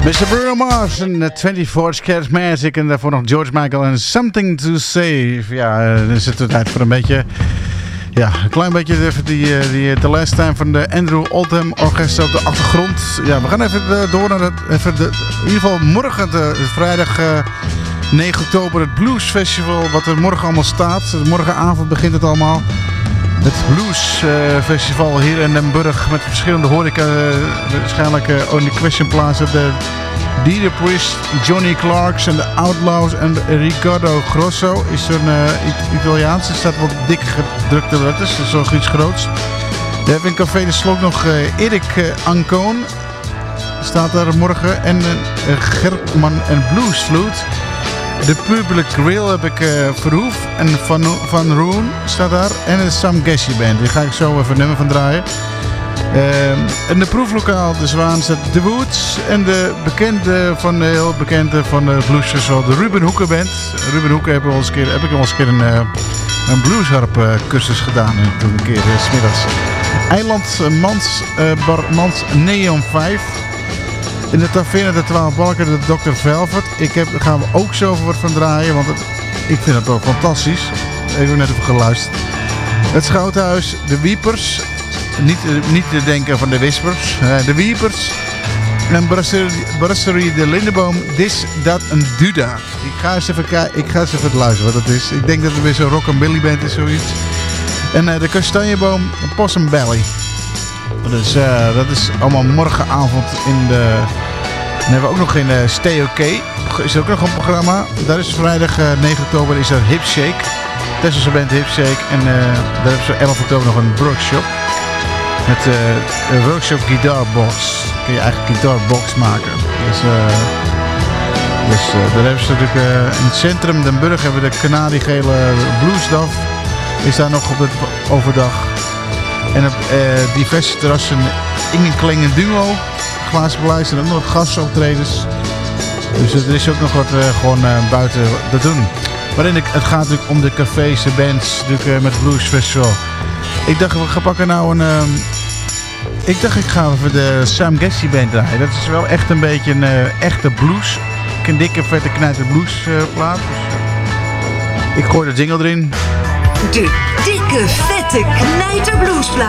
Mr. Bruno Mars en 24 Karat Magic en daarvoor nog George Michael en Something to Say. Ja, dan is het tijd voor een beetje, ja, een klein beetje die The Last Time van de Andrew Oldham Orchestra op de achtergrond. Ja, we gaan even door naar in ieder geval morgen, vrijdag 9 oktober, het Blues Festival, wat er morgen allemaal staat. Morgenavond begint het allemaal. Het Blues Festival hier in Den Burg met verschillende horeca, waarschijnlijk on the Question Plaza, de Dieter Priest, Johnny Clarks en de Outlaws en Riccardo Grosso is een Italiaans. Er staat wat dik gedrukte letters, dat is nog iets groots. We hebben in Café de Slok nog Erik Ancoon, staat daar morgen, en Gertman en Blues Flute. De Public Grill heb ik Verhoef en Van Roon staat daar. En de Sam Gessie Band. Daar ga ik zo even een nummer van draaien. En de proeflokaal De Zwaan staat The Woods. En de heel bekende van de Blues Festival, de Ruben Hoeken Band. Ruben Hoeken heb ik al eens een keer een bluesharp cursus gedaan. Toen een keer 's middags. Eiland Mans Neon 5. In de Taverne de 12 Balken, de Dr. Velvet. Daar gaan we ook zo wat van draaien, want ik vind het ook fantastisch. Ik heb net even geluisterd. Het Schouthuis, de Wiepers. Niet te denken van de Whispers. De Wiepers. En Brasserie de Lindeboom. Dis, dat, een Duda. Ik ga eens even luisteren wat dat is. Ik denk dat het weer zo'n rockabilly band is, zoiets. En de Kastanjeboom, Possum Belly. Dus dat is allemaal morgenavond in de... Dan hebben we ook nog in Stay OK. Is er ook nog een programma. Daar is vrijdag 9 oktober is er Hip Shake. Tesselse band Hip Shake. En daar hebben ze 11 oktober nog een workshop. Met een workshop Guitar Box. Kun je eigen Guitar Box maken. Dus daar hebben ze natuurlijk in het centrum Den Burg hebben we de kanariegele bluesdaf. Is daar nog op het overdag. En op diverse terrassen Ingenkling en Duo, glazen beluister en ook nog gastoptredens. Dus er is ook nog wat gewoon buiten te doen. Waarin het gaat natuurlijk om de cafés, de bands, natuurlijk met het Blues Festival. Ik dacht, we gaan pakken nou ik ga even de Sam Gessie Band draaien. Dat is wel echt een beetje een echte blues. Een dikke, vette, knijter blues plaat. Dus, ik gooi de jingle erin. De dikke, vette knijter bluesplaat.